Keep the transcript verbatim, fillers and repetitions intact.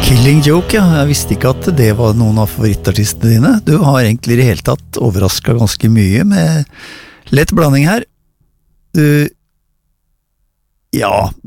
Killing Joke, ja. Jeg visste ikke at det var noen av favorittartistene dine. Du har egentlig i det hele tatt overrasket ganske mye med lett blanding her. Du, ja,